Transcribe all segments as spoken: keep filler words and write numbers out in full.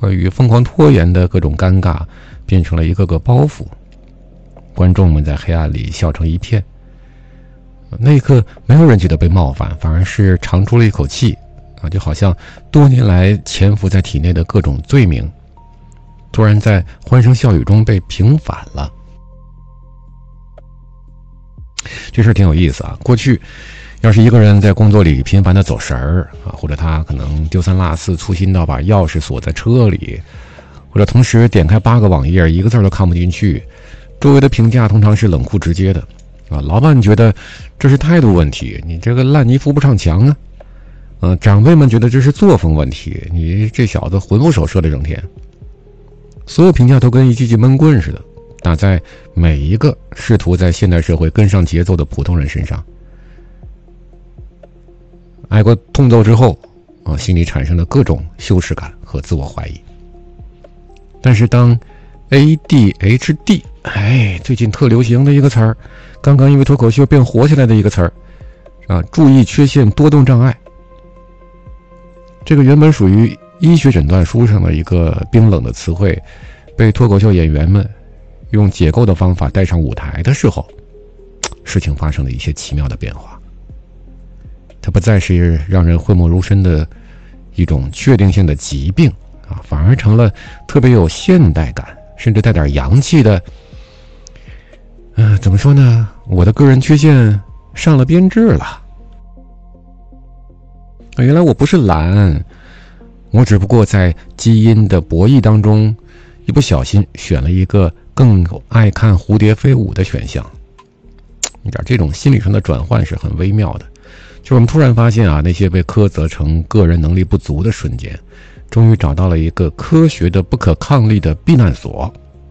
关于疯狂拖延的各种尴尬变成了一个个包袱，观众们在黑暗里笑成一片。那一刻没有人觉得被冒犯，反而是长出了一口气啊，就好像多年来潜伏在体内的各种罪名突然在欢声笑语中被平反了。这事儿挺有意思啊，过去要是一个人在工作里频繁的走神儿啊，或者他可能丢三落四粗心到把钥匙锁在车里，或者同时点开八个网页一个字都看不进去，周围的评价通常是冷酷直接的啊，老板觉得这是态度问题，你这个烂泥扶不上墙啊，呃，长辈们觉得这是作风问题，你这小子魂不守舍的整天。所有评价都跟一记记闷棍似的，打在每一个试图在现代社会跟上节奏的普通人身上。挨过痛揍之后啊，心里产生了各种羞耻感和自我怀疑。但是当 A D H D， 哎，最近特流行的一个词儿，刚刚因为脱口秀变火起来的一个词儿啊，注意缺陷多动障碍。这个原本属于医学诊断书上的一个冰冷的词汇，被脱口秀演员们用解构的方法带上舞台的时候，事情发生了一些奇妙的变化。它不再是让人讳莫如深的一种确定性的疾病啊，反而成了特别有现代感，甚至带点洋气的。嗯、呃，怎么说呢？我的个人缺陷上了编制了。原来我不是懒，我只不过在基因的博弈当中，一不小心选了一个更爱看蝴蝶飞舞的选项。你知道，这种心理上的转换是很微妙的。就是我们突然发现啊，那些被苛责成个人能力不足的瞬间，终于找到了一个科学的不可抗力的避难所。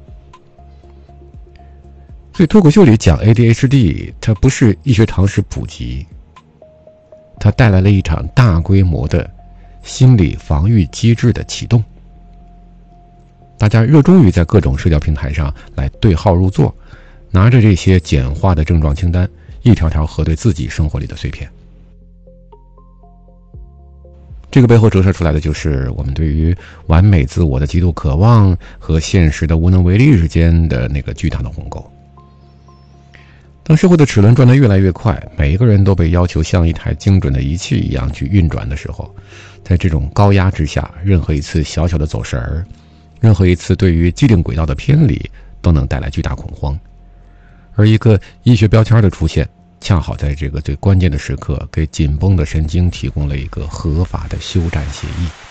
所以脱口秀里讲 A D H D， 它不是医学常识普及，它带来了一场大规模的心理防御机制的启动。大家热衷于在各种社交平台上来对号入座，拿着这些简化的症状清单，一条条核对自己生活里的碎片。这个背后折射出来的就是我们对于完美自我的极度渴望和现实的无能为力之间的那个巨大的鸿沟。当社会的齿轮转得越来越快，每一个人都被要求像一台精准的仪器一样去运转的时候，在这种高压之下，任何一次小小的走神儿，任何一次对于既定轨道的偏离，都能带来巨大恐慌。而一个医学标签的出现，恰好在这个最关键的时刻，给紧绷的神经提供了一个合法的休战协议。